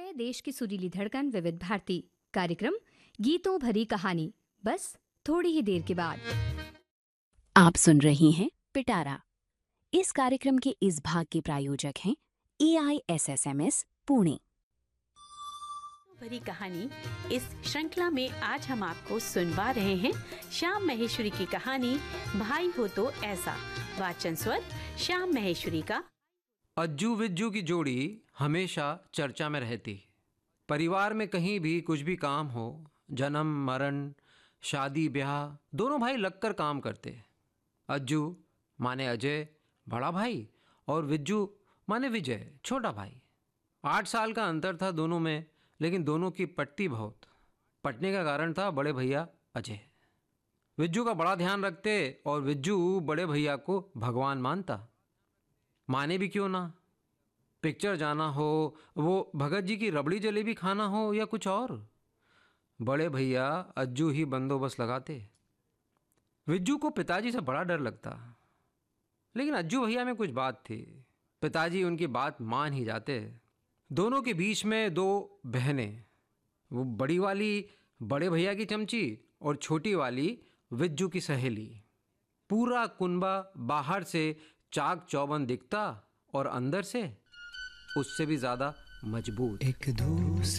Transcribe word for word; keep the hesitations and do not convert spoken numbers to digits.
है देश की सुरीली धड़कन विविध भारती कार्यक्रम गीतों भरी कहानी, बस थोड़ी ही देर के बाद। आप सुन रही हैं पिटारा। इस कार्यक्रम के इस भाग के प्रायोजक हैं ए I S S M S Pune. भरी कहानी इस श्रृंखला में आज हम आपको सुनवा रहे हैं श्याम महेश्वरी की कहानी भाई हो तो ऐसा। वाचन स्वर श्याम महेश्वरी का। अज्जू विज्जू की जोड़ी हमेशा चर्चा में रहती। परिवार में कहीं भी कुछ भी काम हो, जन्म मरण शादी ब्याह, दोनों भाई लगकर काम करते। अज्जू माने अजय बड़ा भाई और विज्जू माने विजय छोटा भाई। आठ साल का अंतर था दोनों में, लेकिन दोनों की पटती बहुत। पटने का कारण था बड़े भैया अजय। विज्जू का बड़ा ध्यान रखते और विज्जू बड़े भैया को भगवान मानता। माने भी क्यों ना, पिक्चर जाना हो, वो भगत जी की रबड़ी जलेबी खाना हो या कुछ और, बड़े भैया अज्जू ही बंदोबस्त लगाते। विज्जू को पिताजी से बड़ा डर लगता, लेकिन अज्जू भैया में कुछ बात थी, पिताजी उनकी बात मान ही जाते। दोनों के बीच में दो बहनें, वो बड़ी वाली बड़े भैया की चमची और छोटी वाली विज्जू की सहेली। पूरा कुनबा बाहर से चाक चौबंद दिखता और अंदर से उससे भी ज्यादा मजबूत। एक दूसरे